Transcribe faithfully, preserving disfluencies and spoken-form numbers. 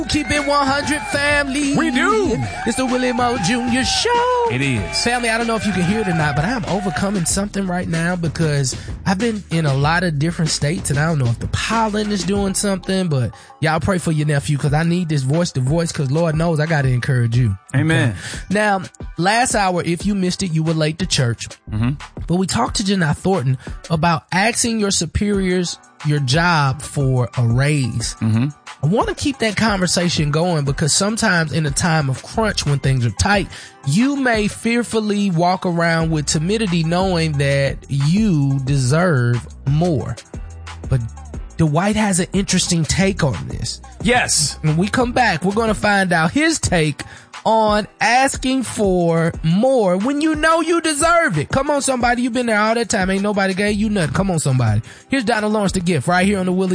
Keep it one hundred, family. We do. It's the Willie Moore Junior Show. It is. Family, I don't know if you can hear it or not, but I'm overcoming something right now because I've been in a lot of different states, and I don't know if the pollen is doing something, but y'all pray for your nephew because I need this voice to voice because Lord knows I got to encourage you. Amen. Okay? Now, last hour, if you missed it, you were late to church. Mm-hmm. But we talked to Janai Thornton about asking your superiors your job for a raise. Mm-hmm. I want to keep that conversation going because sometimes in a time of crunch when things are tight, you may fearfully walk around with timidity knowing that you deserve more. But Dwight has an interesting take on this. Yes. When we come back, we're going to find out his take on asking for more when you know you deserve it. Come on, somebody. You've been there all that time. Ain't nobody gave you nothing. Come on, somebody. Here's Donald Lawrence, The Gift, right here on the Willie